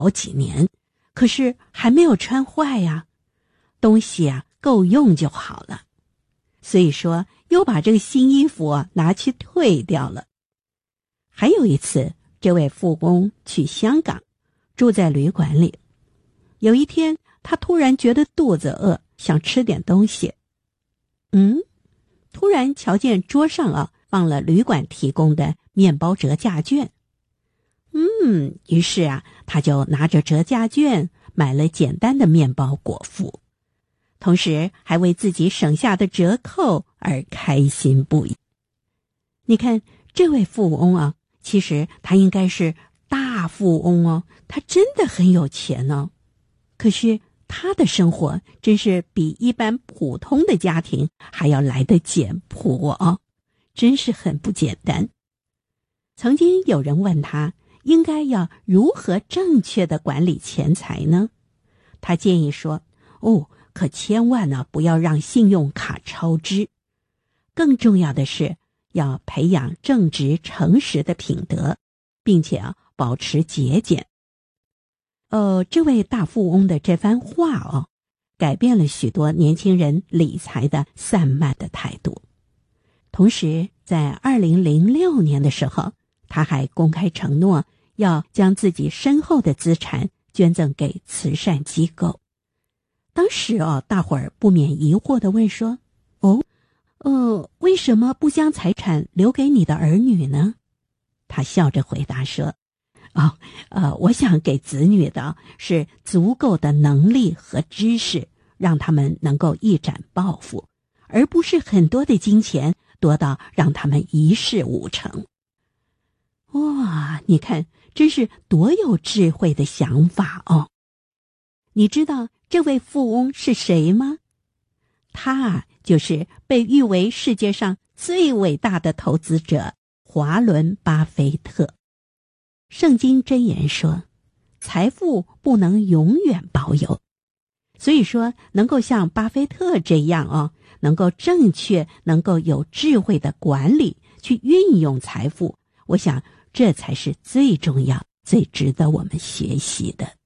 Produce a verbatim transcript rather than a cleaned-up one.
好几年，可是还没有穿坏呀，东西啊够用就好了。所以说又把这个新衣服啊拿去退掉了。还有一次，这位富翁去香港，住在旅馆里。有一天，他突然觉得肚子饿，想吃点东西。嗯，突然瞧见桌上啊放了旅馆提供的面包折价券。嗯，于是啊，他就拿着折价券买了简单的面包果腹，同时还为自己省下的折扣而开心不已。你看，这位富翁啊，其实他应该是大富翁哦，他真的很有钱哦。可是他的生活真是比一般普通的家庭还要来得简朴哦，真是很不简单。曾经有人问他，应该要如何正确的管理钱财呢？他建议说，哦，可千万呢不要让信用卡超支。更重要的是，要培养正直诚实的品德，并且啊保持节俭。呃，这位大富翁的这番话哦，改变了许多年轻人理财的散漫的态度。同时，在二零零六年的时候，他还公开承诺要将自己身后的资产捐赠给慈善机构。当时哦，大伙儿不免疑惑地问说：“哦，呃，为什么不将财产留给你的儿女呢？”他笑着回答说：“哦，呃，我想给子女的是足够的能力和知识，让他们能够一展抱负，而不是很多的金钱多到让他们一事无成。”哇，你看，真是多有智慧的想法哦！你知道这位富翁是谁吗？他啊，就是被誉为世界上最伟大的投资者华伦巴菲特。圣经箴言说，财富不能永远保有。所以说，能够像巴菲特这样哦，能够正确、能够有智慧的管理，去运用财富，我想这才是最重要、最值得我们学习的。